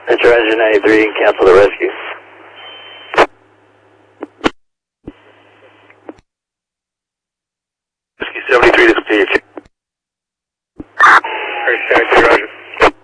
Enter engine 93 and cancel the rescue. Rescue 73 to continue. First charge, Roger.